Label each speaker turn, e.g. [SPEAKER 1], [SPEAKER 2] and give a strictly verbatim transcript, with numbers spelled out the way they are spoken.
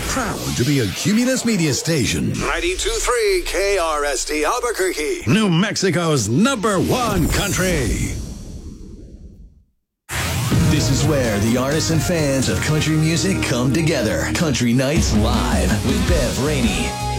[SPEAKER 1] Proud to be a Cumulus Media Station.
[SPEAKER 2] ninety-two point three K R S T Albuquerque.
[SPEAKER 1] New Mexico's number one country.
[SPEAKER 3] This is where the artists and fans of country music come together. Country Nights Live with Bev Rainey.